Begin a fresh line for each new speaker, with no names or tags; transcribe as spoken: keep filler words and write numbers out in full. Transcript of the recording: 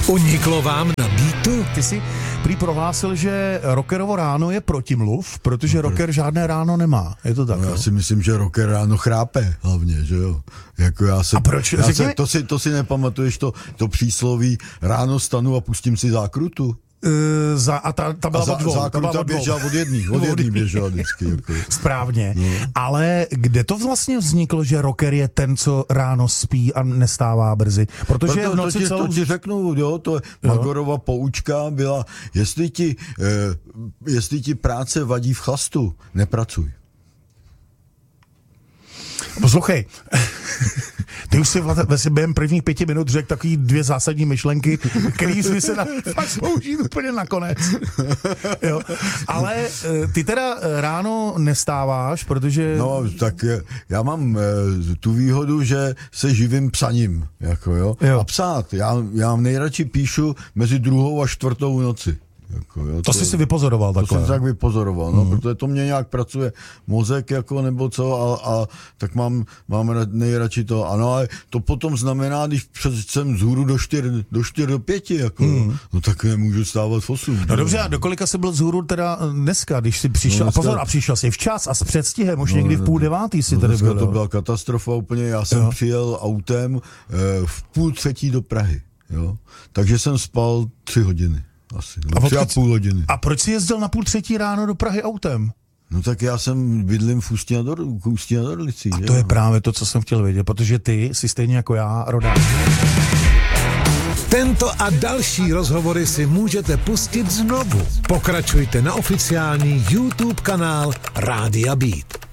Uniklo vám na Beatu?
Ty jsi prý prohlásil, že rockerovo ráno je protimluv, protože rocker žádné ráno nemá. Je to tak?
No, já si myslím, že rocker ráno chrápe hlavně, že jo. Jako já se,
a proč?
Já
Řekni...
se, to, si, to si nepamatuješ to, to přísloví ráno stanu a pustím si zákrutu?
Uh, za, a ta, ta byla
a za,
od dvou.
Zákruta běžela od jedný, od jedný běžela vždycky. Jako.
Správně.
No.
Ale kde to vlastně vzniklo, že rocker je ten, co ráno spí a nestává brzy? Protože
Proto,
v noci
to, ti,
celou...
to ti řeknu, jo, to Magorova poučka byla, jestli ti, eh, jestli ti práce vadí v chlastu, nepracuj.
Poslouchej, ty už si vlastně během prvních pěti minut řekl takový dvě zásadní myšlenky, který jsi se na, fakt použít úplně nakonec. Jo. Ale ty teda ráno nestáváš, protože...
No, tak já mám tu výhodu, že se živím psaním, jako jo. jo. A psát, já, já nejradši píšu mezi druhou a čtvrtou noci. Jako, jo,
to, to jsi si vypozoroval takhle.
To jsem tak vypozoroval, no, mm. protože to mě nějak pracuje mozek, jako, nebo co, a, a tak mám, mám nejradši to, ano, ale to potom znamená, když jsem vzhůru do čtyř, do čtyř, do pěti, jako, mm. no tak nemůžu stávat v osm.
No dobře, a do kolika jsi byl vzhůru teda dneska, když jsi přišel, no dneska, a pozor, a přišel jsi včas a s předstihem, už no, někdy v půl devátý si
no,
tady byl.
To byla katastrofa úplně, já jsem jo. přijel autem eh, v půl třetí do Prahy, jo, takže jsem spal tři hodiny. Asi, no, a, tři a půl hodiny.
A proč jsi jezdil na půl třetí ráno do Prahy autem?
No tak já jsem bydlím v Ústí nad Orlicí.
A to je právě to, co jsem chtěl vědět, protože ty jsi stejně jako já rodák.
Tento a další rozhovory si můžete pustit znovu. Pokračujte na oficiální YouTube kanál Rádia Beat.